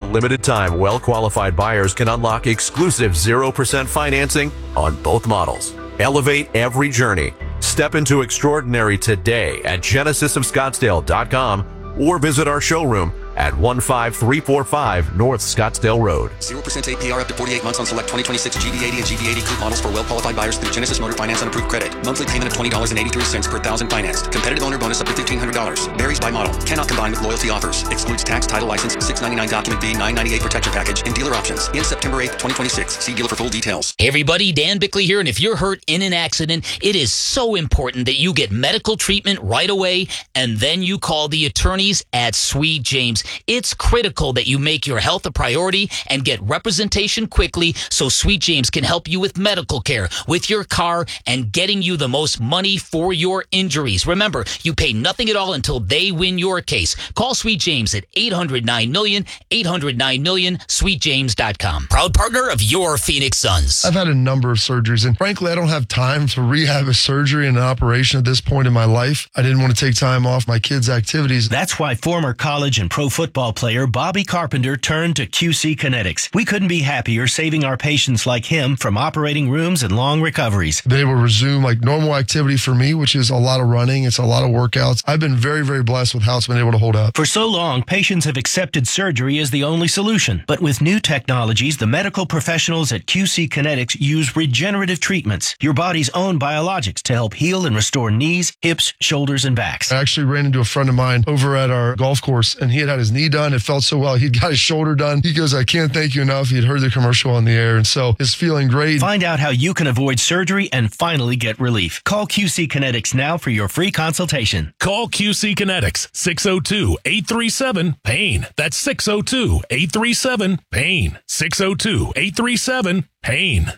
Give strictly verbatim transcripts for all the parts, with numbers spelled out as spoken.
limited time, well-qualified buyers can unlock exclusive zero percent financing on both models. Elevate every journey. Step into extraordinary today at genesis of scottsdale dot com or visit our showroom at one five three four five North Scottsdale Road. zero percent A P R up to forty-eight months on select twenty twenty-six G V eighty and G V eighty coupe models for well-qualified buyers through Genesis Motor Finance on approved credit. Monthly payment of twenty dollars and eighty-three cents per thousand financed. Competitive owner bonus up to fifteen hundred dollars. Varies by model. Cannot combine with loyalty offers. Excludes tax, title, license, six ninety-nine document B, nine ninety-eight protection package, and dealer options. In September eighth, twenty twenty-six. See dealer for full details. Hey everybody, Dan Bickley here, and if you're hurt in an accident, it is so important that you get medical treatment right away, and then you call the attorneys at Sweet James. It's critical that you make your health a priority and get representation quickly so Sweet James can help you with medical care, with your car, and getting you the most money for your injuries. Remember, you pay nothing at all until they win your case. Call Sweet James at eight hundred nine million, eight hundred nine million, sweet james dot com. Proud partner of your Phoenix Suns. I've had a number of surgeries, and frankly, I don't have time to rehab a surgery and an operation at this point in my life. I didn't want to take time off my kids' activities. That's why former college and pro football player Bobby Carpenter turned to Q C Kinetics. We couldn't be happier saving our patients like him from operating rooms and long recoveries. They will resume like normal activity for me, which is a lot of running. It's a lot of workouts. I've been very, very blessed with how it's been able to hold up. For so long, patients have accepted surgery as the only solution. But with new technologies, the medical professionals at Q C Kinetics use regenerative treatments, your body's own biologics, to help heal and restore knees, hips, shoulders, and backs. I actually ran into a friend of mine over at our golf course, and he had had his knee done. It felt so well. He'd got his shoulder done. He goes, I can't thank you enough. He'd heard the commercial on the air, and so it's feeling great. Find out how you can avoid surgery and finally get relief. Call Q C Kinetics now for your free consultation. Call Q C Kinetics, six oh two, eight three seven, pain. That's six oh two, eight three seven, pain. six oh two, eight three seven, pain.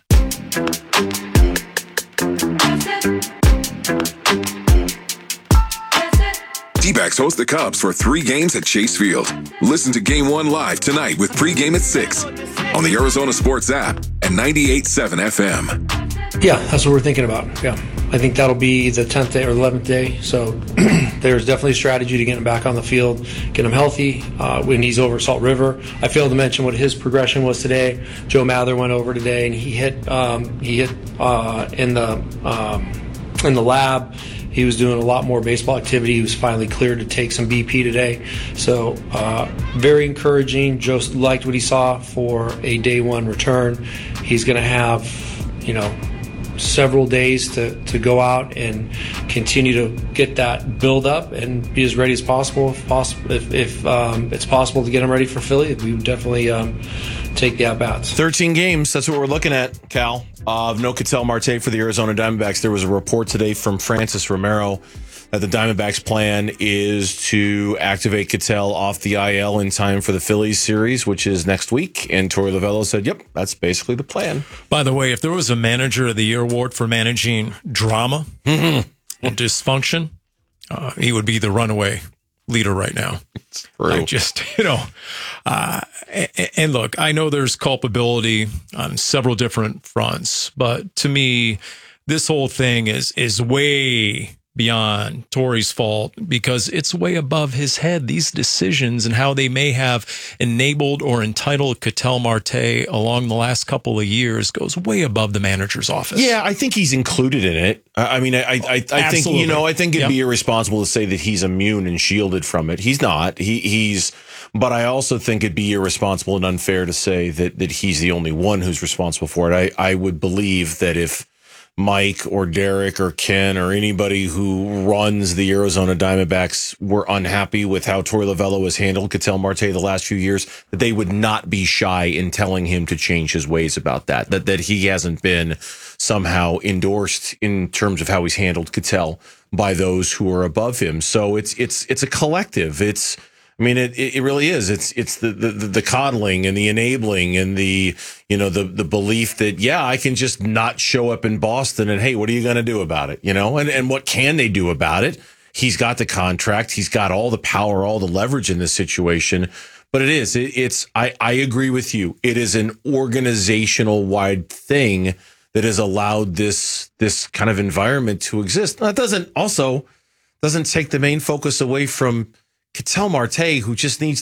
D-backs host the Cubs for three games at Chase Field. Listen to Game one live tonight with pregame at six on the Arizona Sports app and ninety-eight point seven F M. Yeah, that's what we're thinking about. Yeah, I think that'll be the tenth day or eleventh day. So there's definitely a strategy to get him back on the field, get him healthy uh, when he's over Salt River. I failed to mention what his progression was today. Joe Mather went over today, and he hit um, he hit uh, in the um, in the lab. He was doing a lot more baseball activity. He was finally cleared to take some B P today. So uh, very encouraging. Joe liked what he saw for a day one return. He's going to have, you know, several days to, to go out and continue to get that build up and be as ready as possible. If, possible, if, if um, it's possible to get him ready for Philly, we would definitely um, take the at-bats. thirteen games, that's what we're looking at, Cal. Uh, no Ketel Marte for the Arizona Diamondbacks. There was a report today from Francis Romero that the Diamondbacks' plan is to activate Ketel off the I L in time for the Phillies series, which is next week. And Torey Lovullo said, yep, that's basically the plan. By the way, if there was a Manager of the Year award for managing drama and dysfunction, uh, he would be the runaway leader right now. It's true. I just, you know, uh, and, and look, I know there's culpability on several different fronts, but to me, this whole thing is is way beyond Torey's fault because it's way above his head. These decisions and how they may have enabled or entitled Ketel Marte along the last couple of years goes way above the manager's office. Yeah, I think he's included in it. I mean, I, I, I think, you know, I think it'd yep. be irresponsible to say that he's immune and shielded from it. He's not. He, he's, but I also think it'd be irresponsible and unfair to say that that he's the only one who's responsible for it. I, I would believe that if Mike or Derek or Ken or anybody who runs the Arizona Diamondbacks were unhappy with how Torey Lovullo has handled Ketel Marte the last few years, that they would not be shy in telling him to change his ways about that, that that he hasn't been somehow endorsed in terms of how he's handled Ketel by those who are above him. So it's it's it's a collective. It's I mean, it it really is. It's it's the, the the coddling and the enabling and the, you know, the the belief that, yeah, I can just not show up in Boston and, hey, what are you going to do about it? You know, and, and what can they do about it? He's got the contract. He's got all the power, all the leverage in this situation. But it is. It, it's I, I agree with you. It is an organizational wide thing that has allowed this this kind of environment to exist. That doesn't also doesn't take the main focus away from Ketel Marte, who just needs to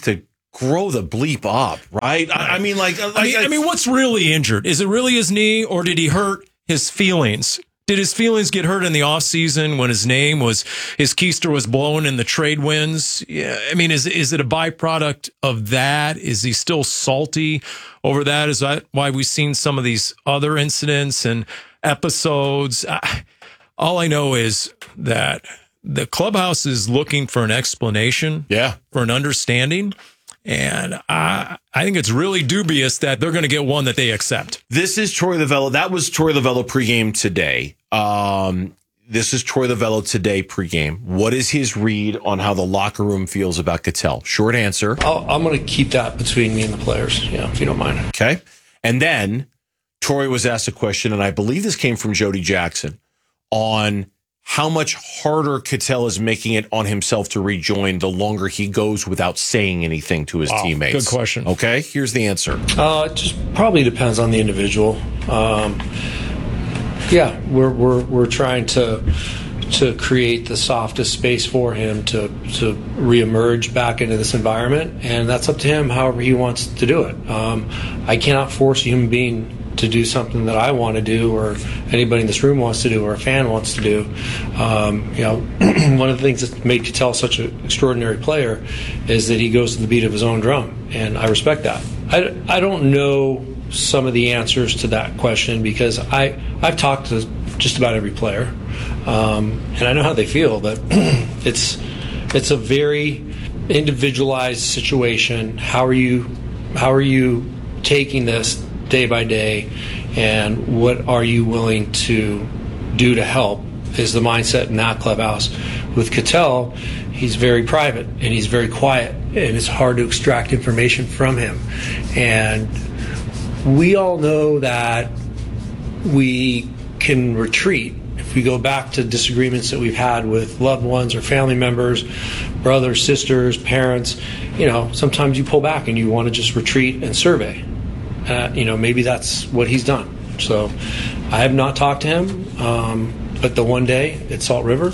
grow the bleep up, right? I, I mean, like, like I mean, I mean, what's really injured? Is it really his knee, or did he hurt his feelings? Did his feelings get hurt in the offseason when his name was, his keister was blown in the trade winds? Yeah, I mean, is is it a byproduct of that? Is he still salty over that? Is that why we've seen some of these other incidents and episodes? I, all I know is that the clubhouse is looking for an explanation, yeah, for an understanding. And I, I think it's really dubious that they're going to get one that they accept. This is Troy Lavello. That was Troy Lavello pregame today. Um, this is Troy Lavello today pregame. What is his read on how the locker room feels about Ketel? Short answer. I'll, I'm going to keep that between me and the players, yeah, if you don't mind. Okay. And then Troy was asked a question, and I believe this came from Jody Jackson, on how much harder Ketel is making it on himself to rejoin the longer he goes without saying anything to his wow, teammates. Good question. Okay, here's the answer. Uh, it just probably depends on the individual. Um, yeah, we're we're we're trying to to create the softest space for him to to reemerge back into this environment, and that's up to him. However he wants to do it. Um, I cannot force a human being to do something that I want to do, or anybody in this room wants to do, or a fan wants to do. Um, you know, one of the things that made Ketel such an extraordinary player is that he goes to the beat of his own drum, and I respect that. I, I don't know some of the answers to that question because I, I've talked to just about every player, um, and I know how they feel, but it's it's a very individualized situation. How are you, how are you taking this day by day, and what are you willing to do to help is the mindset in that clubhouse. With Ketel, he's very private and he's very quiet, and it's hard to extract information from him. And we all know that we can retreat if we go back to disagreements that we've had with loved ones or family members, brothers, sisters, parents. You know, sometimes you pull back and you want to just retreat and survey. Uh, you know, maybe that's what he's done. So I have not talked to him, um, but the one day at Salt River,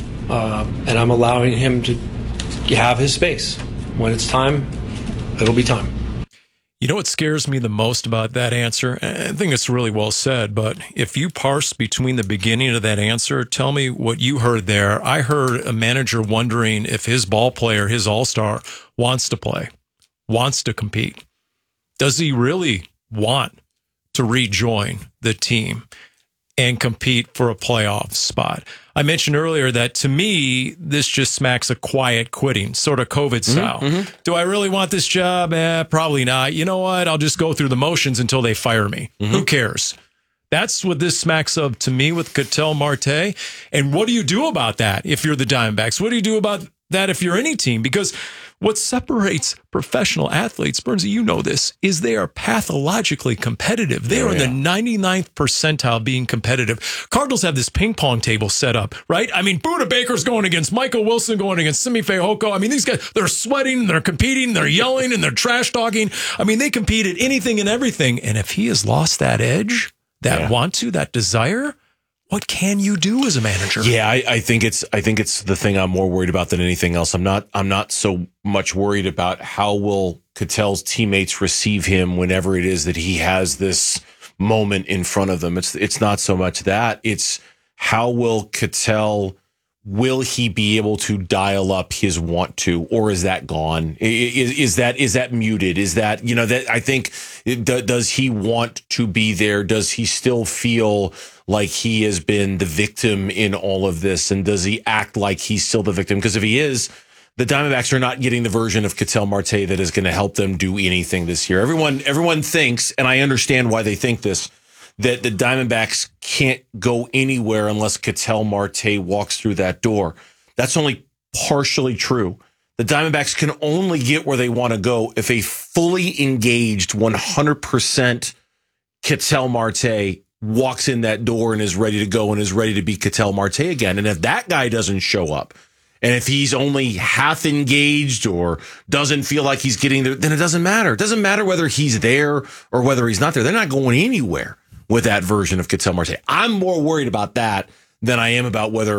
uh, and I'm allowing him to have his space. When it's time, it'll be time. You know what scares me the most about that answer? I think it's really well said, but if you parse between the beginning of that answer, tell me what you heard there. I heard a manager wondering if his ball player, his all-star, wants to play, wants to compete. Does he really want to rejoin the team and compete for a playoff spot? I mentioned earlier that to me, this just smacks of quiet quitting, sort of COVID style. Mm-hmm, mm-hmm. Do I really want this job? Eh, probably not. You know what? I'll just go through the motions until they fire me. Mm-hmm. Who cares? That's what this smacks of to me with Ketel Marte. And what do you do about that if you're the Diamondbacks? What do you do about that if you're any team? Because what separates professional athletes, Burnsy, you know this, is they are pathologically competitive. They are oh, yeah. in the ninety-ninth percentile being competitive. Cardinals have this ping pong table set up, right? I mean, Buda Baker's going against Michael Wilson, going against Simi Fehoko. I mean, these guys, they're sweating, they're competing, they're yelling, and they're trash talking. I mean, they compete at anything and everything. And if he has lost that edge, that yeah. want to, that desire, what can you do as a manager? Yeah, I, I think it's I think it's the thing I'm more worried about than anything else. I'm not I'm not so much worried about how will Ketel's teammates receive him whenever it is that he has this moment in front of them. It's it's not so much that. It's how will Ketel, will he be able to dial up his want to, or is that gone? Is, is that is that muted? Is that, you know, that I think, does he want to be there? Does he still feel like he has been the victim in all of this? And does he act like he's still the victim? Because if he is, the Diamondbacks are not getting the version of Ketel Marte that is going to help them do anything this year. Everyone, everyone thinks, and I understand why they think this, that the Diamondbacks can't go anywhere unless Ketel Marte walks through that door. That's only partially true. The Diamondbacks can only get where they want to go if a fully engaged one hundred percent Ketel Marte walks in that door and is ready to go and is ready to be Ketel Marte again. And if that guy doesn't show up, and if he's only half engaged or doesn't feel like he's getting there, then it doesn't matter. It doesn't matter whether he's there or whether he's not there. They're not going anywhere with that version of Ketel Marte. I'm more worried about that than I am about whether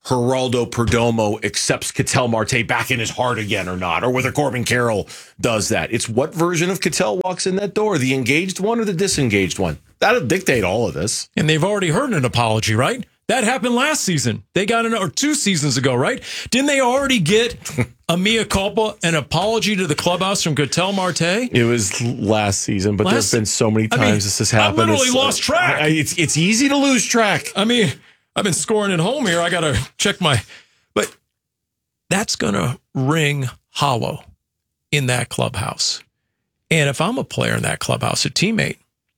Geraldo Perdomo accepts Ketel Marte back in his heart again or not, or whether Corbin Carroll does that. It's what version of Ketel walks in that door, the engaged one or the disengaged one. That'll dictate all of this. And they've already heard an apology, right? That happened last season. They got an, or two seasons ago, right? Didn't they already get a mea culpa, an apology to the clubhouse from Ketel Marte? It was last season, but last, there's been so many times I mean, this has happened. I literally it's, lost track. I, it's, it's easy to lose track. I mean, I've been scoring at home here. I got to check my, but that's going to ring hollow in that clubhouse. And if I'm a player in that clubhouse, a teammate,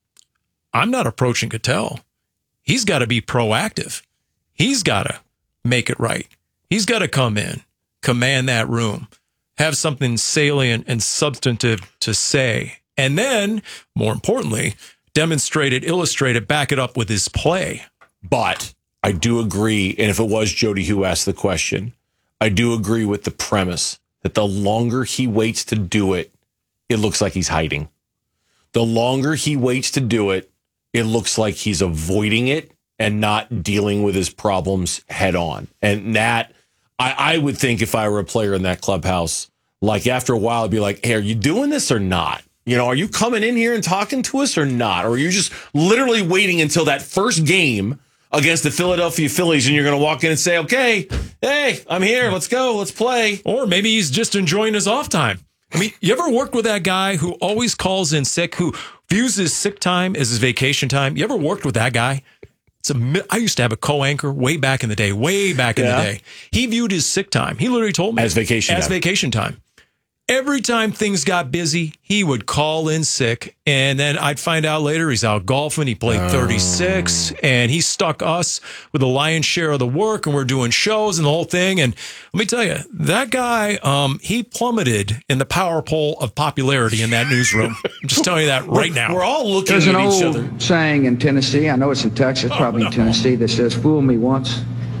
I'm not approaching Ketel. He's got to be proactive. He's got to make it right. He's got to come in, command that room, have something salient and substantive to say. And then, more importantly, demonstrate it, illustrate it, back it up with his play. But I do agree, and if it was Jody who asked the question, I do agree with the premise that the longer he waits to do it, it looks like he's hiding. The longer he waits to do it, it looks like he's avoiding it and not dealing with his problems head on. And that, I, I would think if I were a player in that clubhouse, like after a while, I'd be like, hey, are you doing this or not? You know, are you coming in here and talking to us or not? Or are you just literally waiting until that first game against the Philadelphia Phillies and you're going to walk in and say, okay, hey, I'm here. Let's go. Let's play. Or maybe he's just enjoying his off time. I mean, you ever worked with that guy who always calls in sick, who views his sick time as his vacation time? You ever worked with that guy? It's a, I used to have a co-anchor way back in the day, way back in yeah. the day. He viewed his sick time. He literally told me. As vacation As time. vacation time. Every time things got busy, he would call in sick, and then I'd find out later he's out golfing. He played oh. thirty-six, and he stuck us with the lion's share of the work, and we're doing shows and the whole thing. And let me tell you, that guy, um, he plummeted in the power pole of popularity in that newsroom. I'm just telling you that right now. We're all looking There's at an each old other. saying in Tennessee, I know it's in Texas, Oh, probably no. in Tennessee, that says, fool me once,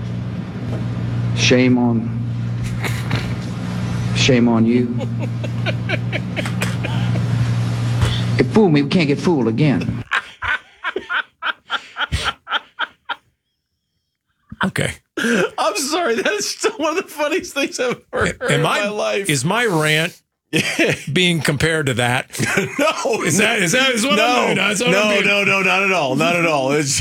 shame on Shame on you. If fool me, we can't get fooled again. Okay. I'm sorry. That is still one of the funniest things I've ever heard Am in I, my life. Is my rant being compared to that? No. Is that is that is what no, I'm doing? That's what no, I'm doing. no, no, not at all. Not at all. It's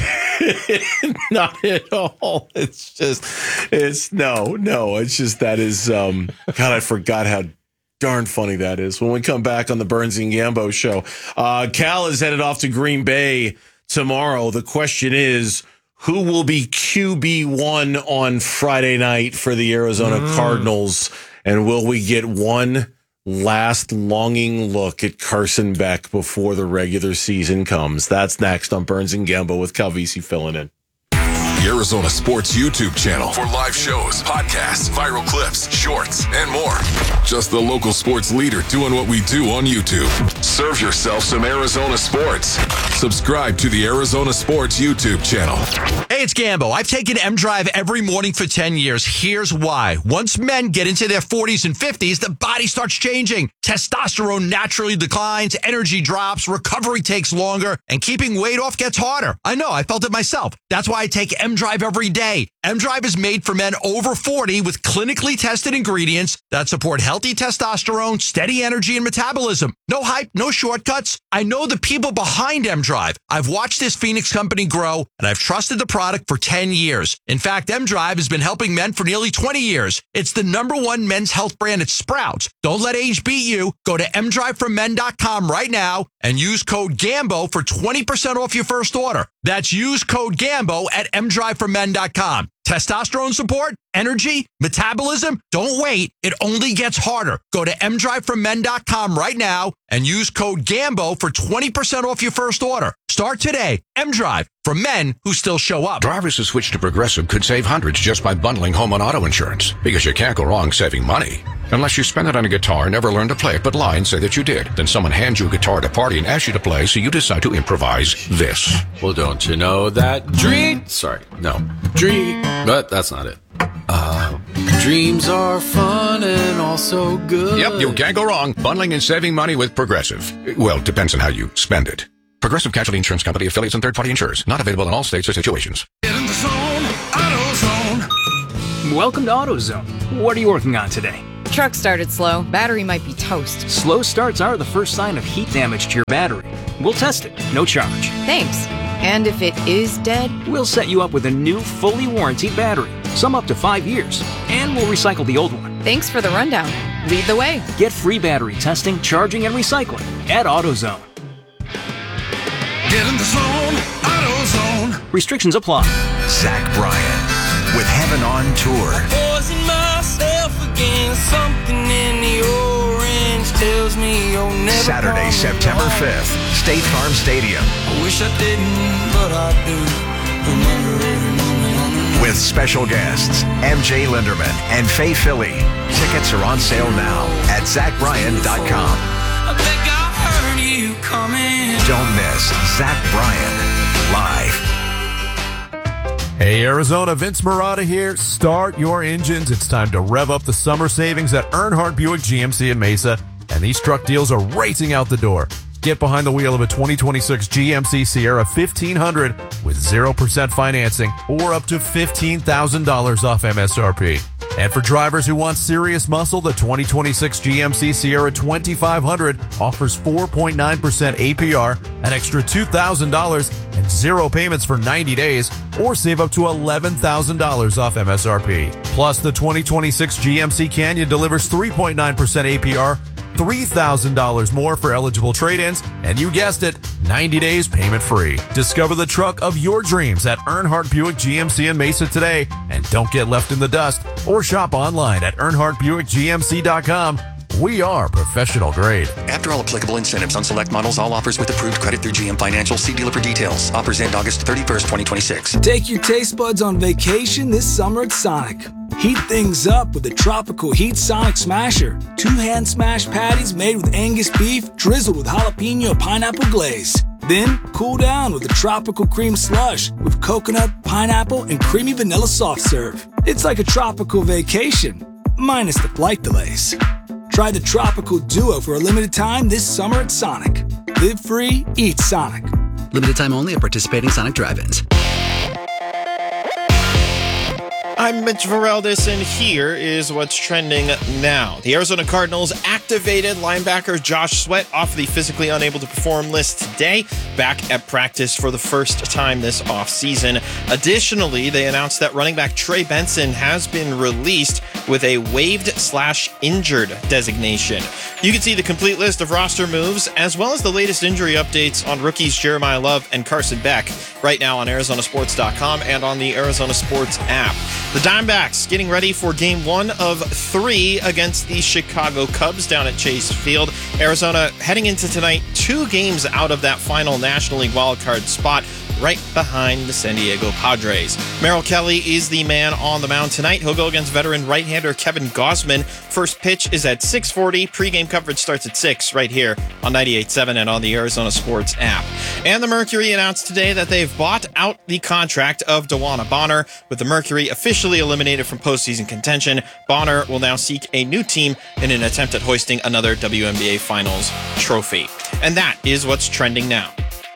not at all. It's just, it's no, no. It's just that is, um, God, I forgot how darn funny that is. When we come back on the Burns and Gambo show, uh, Cal is headed off to Green Bay tomorrow. The question is, who will be Q B one on Friday night for the Arizona mm. Cardinals? And will we get one last longing look at Carson Beck before the regular season comes? That's next on Burns and Gambo with Calvisi filling in. The Arizona Sports YouTube channel for live shows, podcasts, viral clips, shorts, and more. Just the local sports leader doing what we do on YouTube. Serve yourself some Arizona sports. Subscribe to the Arizona Sports YouTube channel. Hey, it's Gambo. I've taken M-Drive every morning for ten years. Here's why. Once men get into their forties and fifties, the body starts changing. Testosterone naturally declines, energy drops, recovery takes longer, and keeping weight off gets harder. I know, I felt it myself. That's why I take M-Drive every day. M-Drive is made for men over forty with clinically tested ingredients that support healthy testosterone, steady energy, and metabolism. No hype, no shortcuts. I know the people behind M-Drive. I've watched this Phoenix company grow, and I've trusted the product for ten years. In fact, M-Drive has been helping men for nearly twenty years. It's the number one men's health brand at Sprouts. Don't let age beat you. Go to m drive for men dot com right now and use code GAMBO for twenty percent off your first order. That's use code GAMBO at m drive for men dot com. Testosterone support, energy, metabolism. Don't wait. It only gets harder. Go to m drive for men dot com right now and use code GAMBO for twenty percent off your first order. Start today. M-Drive, for men who still show up. Drivers who switch to Progressive could save hundreds just by bundling home and auto insurance, because you can't go wrong saving money. Unless you spend it on a guitar, never learn to play it, but lie and say that you did. Then someone hands you a guitar at a party and asks you to play, so you decide to improvise this. Well, don't you know that dream... Sorry, no. Dream... But that's not it. Uh, dreams are fun and also good. Yep, you can't go wrong bundling and saving money with Progressive. Well, depends on how you spend it. Progressive Casualty Insurance Company, affiliates, and third-party insurers. Not available in all states or situations. Get in the zone, AutoZone. Welcome to AutoZone. What are you working on today? Truck started slow. Battery might be toast. Slow starts are the first sign of heat damage to your battery. We'll test it, no charge. Thanks. And if it is dead? We'll set you up with a new, fully warranted battery, some up to five years, and we'll recycle the old one. Thanks for the rundown. Lead the way. Get free battery testing, charging, and recycling at AutoZone. Get in the zone, AutoZone. Restrictions apply. Zach Bryan with Heaven on Tour. Poison myself again. Something in the orange tells me you'll never. Saturday, September fifth, State Farm Stadium. I wish I didn't, but I do. Remember every moment on the with special guests M J Linderman and Faye Philly. Tickets are on sale now at zach bryan dot com. I think I heard you coming. Don't miss Zach Bryan live. Hey Arizona, Vince Marotta here. Start your engines. It's time to rev up the summer savings at Earnhardt Buick G M C in Mesa, and these truck deals are racing out the door. Get behind the wheel of a twenty twenty-six G M C Sierra fifteen hundred with zero percent financing or up to fifteen thousand dollars off M S R P. And for drivers who want serious muscle, the twenty twenty-six G M C Sierra twenty-five hundred offers four point nine percent A P R, an extra two thousand dollars, and zero payments for ninety days, or save up to eleven thousand dollars off M S R P. Plus, the twenty twenty-six G M C Canyon delivers three point nine percent A P R, three thousand dollars more for eligible trade-ins, and you guessed it, ninety days payment free. Discover the truck of your dreams at Earnhardt Buick G M C in Mesa today, and don't get left in the dust, or shop online at earnhardt buick g m c dot com. We are professional grade. After all applicable incentives on select models, all offers with approved credit through G M Financial. See dealer for details. Offers end August thirty-first, twenty twenty-six. Take your taste buds on vacation this summer at Sonic. Heat things up with the Tropical Heat Sonic Smasher. Two hand smash patties made with Angus beef, drizzled with jalapeno pineapple glaze. Then cool down with the Tropical Cream Slush with coconut, pineapple, and creamy vanilla soft serve. It's like a tropical vacation, minus the flight delays. Try the Tropical Duo for a limited time this summer at Sonic. Live free, eat Sonic. Limited time only at participating Sonic drive-ins. I'm Mitch Vareldis, and here is what's trending now. The Arizona Cardinals activated linebacker Josh Sweat off the physically unable to perform list today, back at practice for the first time this offseason. Additionally, they announced that running back Trey Benson has been released with a waived slash injured designation. You can see the complete list of roster moves, as well as the latest injury updates on rookies Jeremiah Love and Carson Beck right now on Arizona Sports dot com and on the Arizona Sports app. The Diamondbacks getting ready for game one of three against the Chicago Cubs down at Chase Field. Arizona heading into tonight two games out of that final National League wildcard spot, right behind the San Diego Padres. Merrill Kelly is the man on the mound tonight. He'll go against veteran right-hander Kevin Gausman. First pitch is at six forty. Pre-game coverage starts at six right here on ninety-eight point seven and on the Arizona Sports app. And the Mercury announced today that they've bought out the contract of DeWanna Bonner. With the Mercury officially eliminated from postseason contention, Bonner will now seek a new team in an attempt at hoisting another W N B A Finals trophy. And that is what's trending now.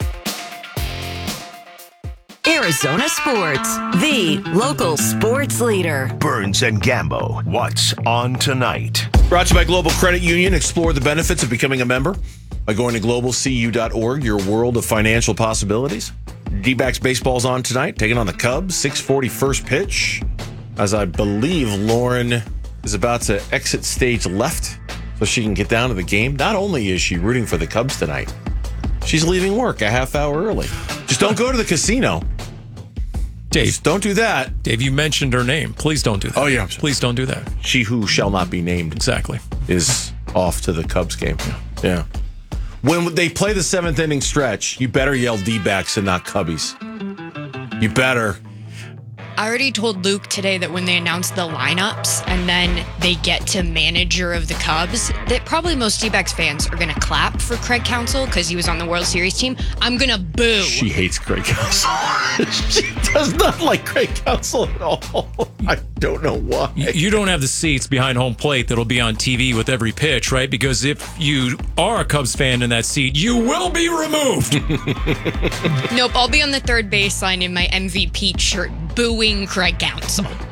Arizona Sports, the local sports leader. Burns and Gambo, what's on tonight? Brought to you by Global Credit Union. Explore the benefits of becoming a member by going to global c u dot org, your world of financial possibilities. D-backs baseball's on tonight, taking on the Cubs, six forty first pitch, as I believe Lauren is about to exit stage left so she can get down to the game. Not only is she rooting for the Cubs tonight, she's leaving work a half hour early. Just don't go to the casino. Dave, Just don't do that. Dave, you mentioned her name. Please don't do that. Oh, yeah. Please don't do that. She who shall not be named. Exactly. Is off to the Cubs game. Yeah. yeah. When they play the seventh inning stretch, you better yell D-backs and not Cubbies. You better. I already told Luke today that when they announce the lineups and then they get to manager of the Cubs, that probably most D-backs fans are going to clap for Craig Counsell because he was on the World Series team. I'm going to boo. She hates Craig Counsell. She does not like Craig Counsell at all. I don't know why. You don't have the seats behind home plate that'll be on T V with every pitch, right? Because if you are a Cubs fan in that seat, you will be removed. Nope, I'll be on the third baseline in my M V P shirt booing Craig Counsell.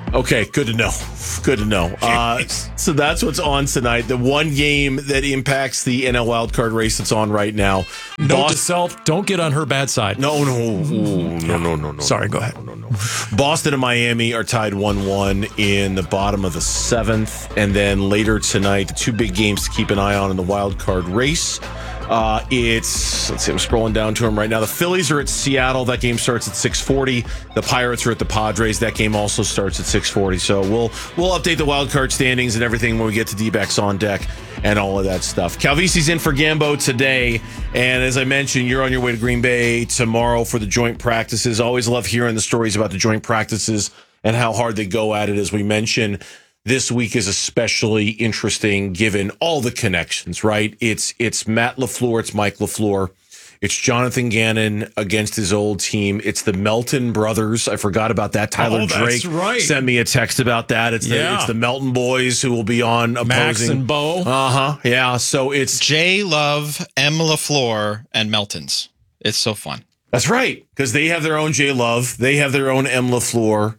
Okay, good to know. Good to know. Uh, so that's what's on tonight. The one game that impacts the N L wildcard race that's on right now. Note Boston- to self, don't get on her bad side. No, no, no, no, no, no. Sorry, go ahead. No, no, no. Boston and Miami are tied one one in the bottom of the seventh. And then later tonight, the two big games to keep an eye on in the wild card race. Uh, it's, let's see, I'm scrolling down to them right now. The Phillies are at Seattle. That game starts at six forty. The Pirates are at the Padres. That game also starts at six forty. So we'll we'll update the wild card standings and everything when we get to D-backs on deck and all of that stuff. Calvisi's in for Gambo today. And as I mentioned, you're on your way to Green Bay tomorrow for the joint practices. Always love hearing the stories about the joint practices and how hard they go at it. As we mentioned, this week is especially interesting given all the connections, right? It's it's Matt LaFleur, it's Mike LaFleur, it's Jonathan Gannon against his old team. It's the Melton brothers. I forgot about that. Tyler Oh, that's Drake right. sent me a text about that. It's the Yeah. it's the Melton boys who will be on opposing. Max and Bo. Uh huh. Yeah. So it's J Love, M LaFleur, and Meltons. It's so fun. That's right, because they have their own J Love, they have their own M LaFleur,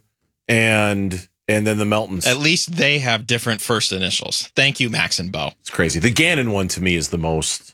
and. And then the Meltons. At least they have different first initials. Thank you, Max and Bo. It's crazy. The Gannon one to me is the most.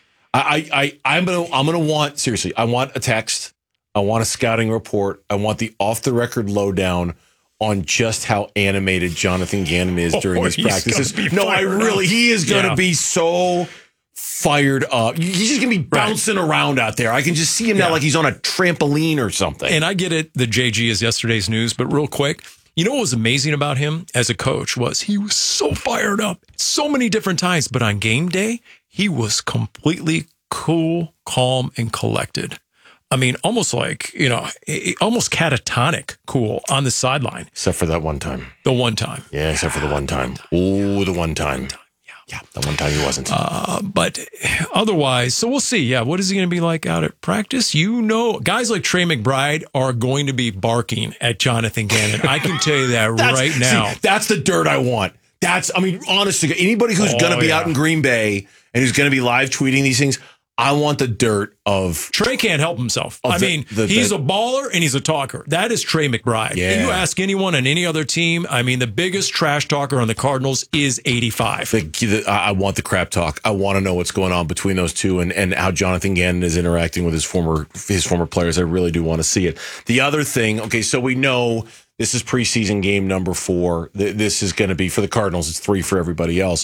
I, I, I I'm gonna, I'm gonna want seriously. I want a text. I want a scouting report. I want the off the record lowdown on just how animated Jonathan Gannon is during Oh, his he's practices. gonna be No, I fired really, up. he is gonna Yeah. be so fired up. He's just gonna be bouncing around out there. I can just see him now Yeah. like he's on a trampoline or something. And I get it, the J G is yesterday's news, but real quick, you know what was amazing about him as a coach was he was so fired up so many different times, but on game day, he was completely cool, calm, and collected. I mean, almost like, you know, eh, almost catatonic cool on the sideline. Except for that one time. The one time. Yeah, except for the one time. Oh, the one time. Yeah, the one time he wasn't. Uh, but otherwise, so we'll see. Yeah, what is he going to be like out at practice? You know, guys like Trey McBride are going to be barking at Jonathan Gannon. I can tell you that That's- right now. see, that's the dirt I want. That's, I mean, honestly, anybody who's Oh, going to be yeah. out in Green Bay and who's going to be live tweeting these things, I want the dirt of. Trey can't help himself. Of I the- mean, the- he's the- a baller and he's a talker. That is Trey McBride. Yeah. You ask anyone on any other team, I mean, the biggest trash talker on the Cardinals is eighty-five. The, the, I I want the crap talk. I want to know what's going on between those two and, and how Jonathan Gannon is interacting with his former his former players. I really do want to see it. The other thing, okay, so we know this is preseason game number four. Th- This is going to be for the Cardinals. It's three for everybody else.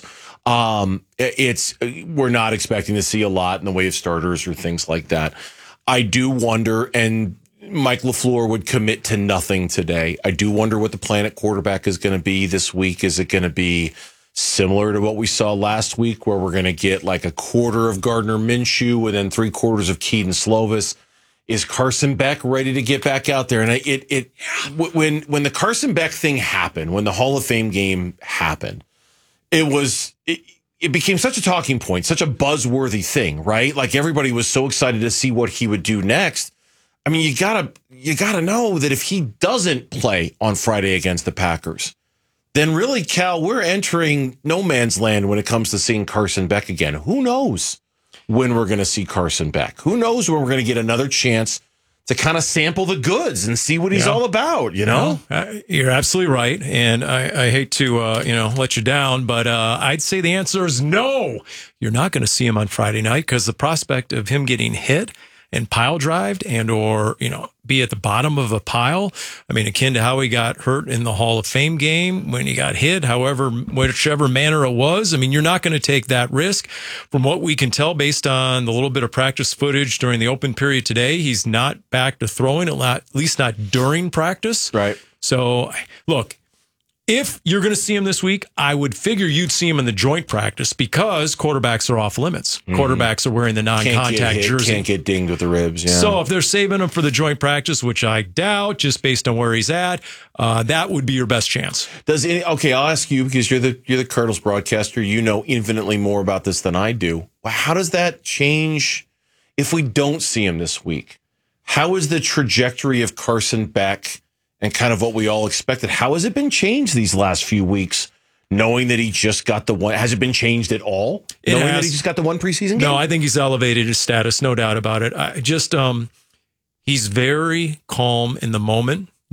Um, it- it's we're not expecting to see a lot in the way of starters or things like that. I do wonder, and Mike LaFleur would commit to nothing today. I do wonder what the plan at quarterback is going to be this week. Is it going to be similar to what we saw last week, where we're going to get like a quarter of Gardner Minshew and then three quarters of Keaton Slovis? Is Carson Beck ready to get back out there? And I- it it when when the Carson Beck thing happened, when the Hall of Fame game happened, it was it, it became such a talking point, such a buzzworthy thing, right? Like everybody was so excited to see what he would do next. I mean, you gotta you gotta know that if he doesn't play on Friday against the Packers, then really, Cal, we're entering no man's land when it comes to seeing Carson Beck again. Who knows when we're going to see Carson Beck? Who knows when we're going to get another chance to kind of sample the goods and see what he's Yeah. all about, you know? Uh, you're absolutely right. And I, I hate to, uh, you know, let you down, but uh, I'd say the answer is no. You're not going to see him on Friday night because the prospect of him getting hit and pile drived and or, you know, be at the bottom of a pile. I mean, akin to how he got hurt in the Hall of Fame game when he got hit, however, whichever manner it was. I mean, you're not going to take that risk. From what we can tell based on the little bit of practice footage during the open period today, he's not back to throwing, at least not during practice. Right. So, look, if you're going to see him this week, I would figure you'd see him in the joint practice because quarterbacks are off limits. Mhm. Quarterbacks are wearing the Can't get non-contact hit, jersey. Can't get dinged with the ribs. Yeah. So if they're saving him for the joint practice, which I doubt, just based on where he's at, uh, that would be your best chance. Does any, okay, I'll ask you because you're the you're the Cardinals broadcaster. You know infinitely more about this than I do. How does that change if we don't see him this week? How is the trajectory of Carson Beck and kind of what we all expected? How has it been changed these last few weeks? Knowing that he just got the one, has it been changed at all? It knowing has. that he just got the one preseason game? No, I think he's elevated his status, no doubt about it. I just, um, he's very calm in the moment,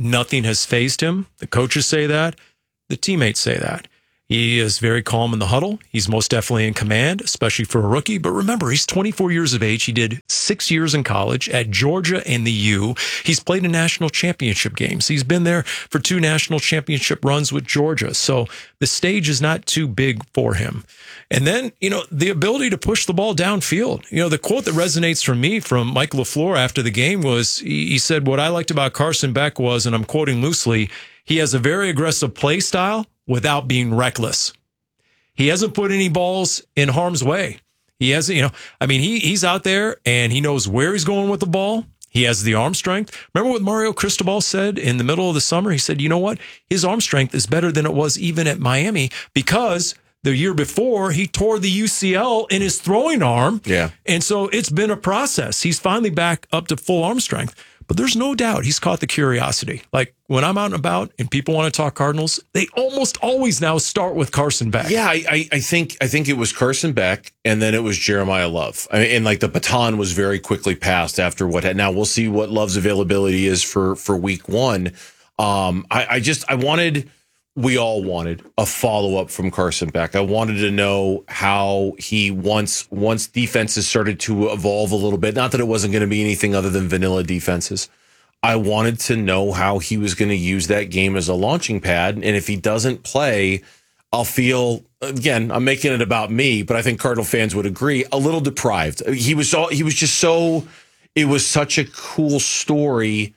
nothing has fazed him. The coaches say that. The teammates say that. He is very calm in the huddle. He's most definitely in command, especially for a rookie. But remember, he's twenty-four years of age. He did six years in college at Georgia and the U. He's played in national championship games. He's been there for two national championship runs with Georgia. So the stage is not too big for him. And then, you know, the ability to push the ball downfield. You know, the quote that resonates for me from Mike LaFleur after the game was, he, he said, what I liked about Carson Beck was, and I'm quoting loosely, he has a very aggressive play style without being reckless. He hasn't put any balls in harm's way. He hasn't, you know, I mean, he he's out there and he knows where he's going with the ball. He has the arm strength. Remember what Mario Cristobal said in the middle of the summer? He said, you know what? His arm strength is better than it was even at Miami because the year before he tore the U C L in his throwing arm. Yeah. And so it's been a process. He's finally back up to full arm strength. But there's no doubt he's caught the curiosity. Like when I'm out and about and people want to talk Cardinals, they almost always now start with Carson Beck. Yeah, I, I, I think I think it was Carson Beck, and then it was Jeremiah Love. I mean, and like the baton was very quickly passed after what had. Now we'll see what Love's availability is for for week one. Um, I, I just I wanted. We all wanted a follow-up from Carson Beck. I wanted to know how he once once defenses started to evolve a little bit. Not that it wasn't going to be anything other than vanilla defenses. I wanted to know how he was going to use that game as a launching pad. And if he doesn't play, I'll feel, again, I'm making it about me, but I think Cardinal fans would agree, a little deprived. He was all, he was just so, it was such a cool story.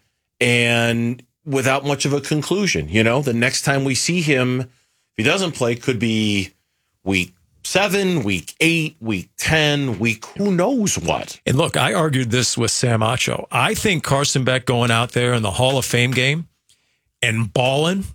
And without much of a conclusion, you know, the next time we see him, if he doesn't play, could be week seven, week eight, week ten, week who knows what. And look, I argued this with Sam Acho. I think Carson Beck going out there in the Hall of Fame game and balling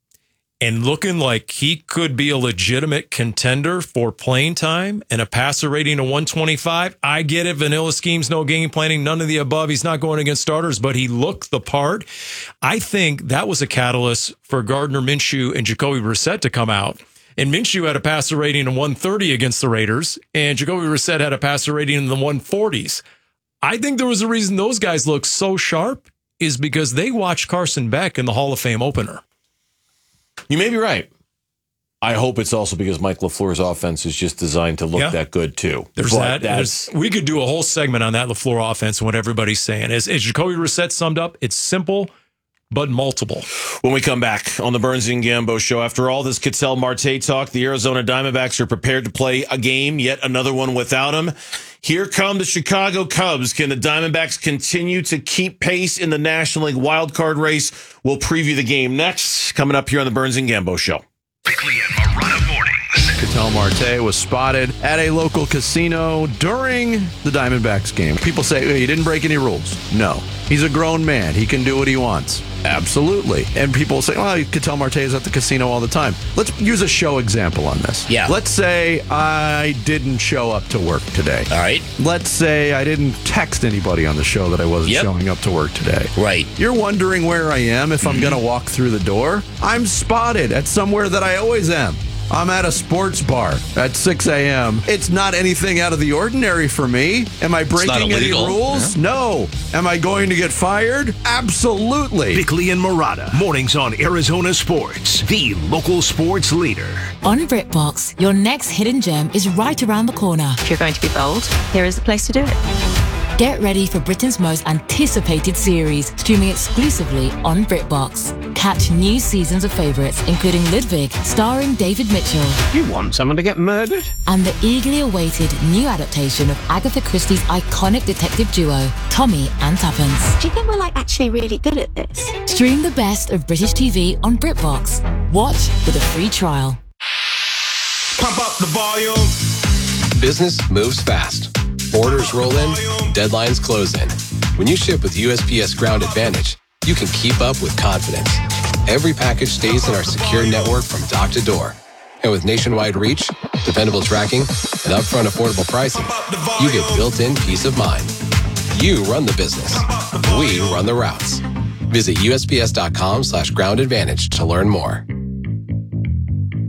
and looking like he could be a legitimate contender for playing time and a passer rating of one twenty-five. I get it. Vanilla schemes, no game planning, none of the above. He's not going against starters, but he looked the part. I think that was a catalyst for Gardner Minshew and Jacoby Brissett to come out. And Minshew had a passer rating of one thirty against the Raiders, and Jacoby Brissett had a passer rating in the one forties. I think there was a reason those guys look so sharp is because they watched Carson Beck in the Hall of Fame opener. You may be right. I hope it's also because Mike LaFleur's offense is just designed to look Yeah. that good, too. There's But that. That's, There's, we could do a whole segment on that LaFleur offense and what everybody's saying. As, as Jacoby Brissett summed up, it's simple, but multiple. When we come back on the Burns and Gambo show, after all this Ketel Marte talk, the Arizona Diamondbacks are prepared to play a game, yet another one without him. Here come the Chicago Cubs. Can the Diamondbacks continue to keep pace in the National League wildcard race? We'll preview the game next, coming up here on the Burns and Gambo show. Bickley and Marana mornings. Ketel Marte was spotted at a local casino during the Diamondbacks game. People say, oh, he didn't break any rules. No. He's a grown man. He can do what he wants. Absolutely. And people say, well, Ketel Marte is at the casino all the time. Let's use a show example on this. Yeah. Let's say I didn't show up to work today. All right. Let's say I didn't text anybody on the show that I wasn't Yep. showing up to work today. Right. You're wondering where I am if I'm going to walk through the door. I'm spotted at somewhere that I always am. I'm at a sports bar at six a.m. It's not anything out of the ordinary for me. Am I breaking any illegal. rules? Yeah. No. Am I going to get fired? Absolutely. Bickley and Murata, mornings on Arizona Sports, the local sports leader. On BritBox, your next hidden gem is right around the corner. If you're going to be bold, here is the place to do it. Get ready for Britain's most anticipated series, streaming exclusively on BritBox. Catch new seasons of favourites, including Ludwig, starring David Mitchell. You want someone to get murdered? And the eagerly awaited new adaptation of Agatha Christie's iconic detective duo, Tommy and Tuppence. Do you think we're like actually really good at this? Stream the best of British T V on BritBox. Watch with a free trial. Pump up the volume. Business moves fast. Orders roll in, deadlines close in. When you ship with U S P S Ground Advantage, you can keep up with confidence. Every package stays in our secure network from dock to door. And with nationwide reach, dependable tracking, and upfront affordable pricing, you get built-in peace of mind. You run the business. We run the routes. Visit U S P S dot com slash ground advantage to learn more.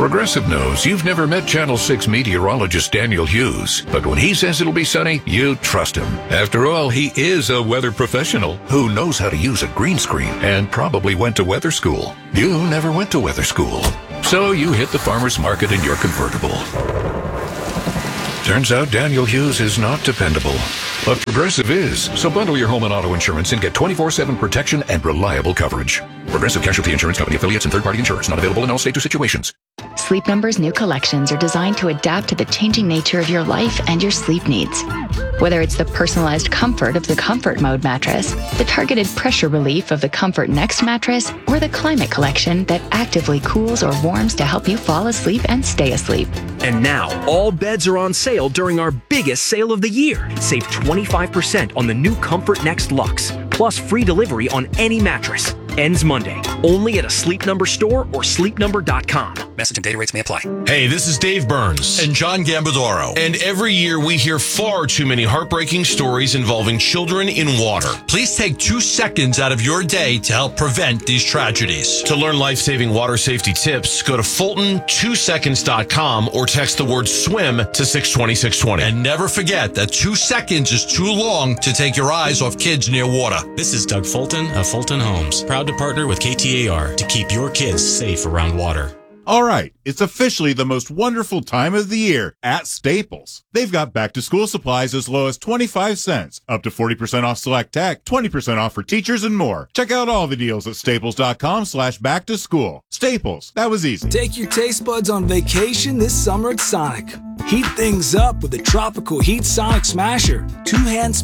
Progressive knows you've never met Channel six meteorologist Daniel Hughes, but when he says it'll be sunny, you trust him. After all, he is a weather professional who knows how to use a green screen and probably went to weather school. You never went to weather school, so you hit the farmer's market in your convertible. Turns out Daniel Hughes is not dependable, but Progressive is. So bundle your home and auto insurance and get twenty-four seven protection and reliable coverage. Progressive Casualty Insurance Company affiliates and third-party insurance not available in all states or situations. Sleep Number's new collections are designed to adapt to the changing nature of your life and your sleep needs. Whether it's the personalized comfort of the Comfort Mode mattress, the targeted pressure relief of the Comfort Next mattress, or the Climate Collection that actively cools or warms to help you fall asleep and stay asleep. And now, all beds are on sale during our biggest sale of the year. Save twenty-five percent on the new Comfort Next Luxe, plus free delivery on any mattress. Ends Monday, only at a Sleep Number store or sleep number dot com. Message and data rates may apply. Hey, this is Dave Burns and John Gambadoro. And every year we hear far too many heartbreaking stories involving children in water. Please take two seconds out of your day to help prevent these tragedies. To learn life-saving water safety tips, go to Fulton two seconds dot com or text the word swim to six twenty, six twenty. And never forget that two seconds is too long to take your eyes off kids near water. This is Doug Fulton of Fulton Homes, proud to partner with K T A R to keep your kids safe around water. All right, it's officially the most wonderful time of the year at Staples. They've got back-to-school supplies as low as twenty-five cents, up to forty percent off select tech, twenty percent off for teachers, and more. Check out all the deals at staples.com slash back to school. Staples, that was easy. Take your taste buds on vacation this summer at Sonic. Heat things up with the tropical Heat Sonic Smasher. Two-hand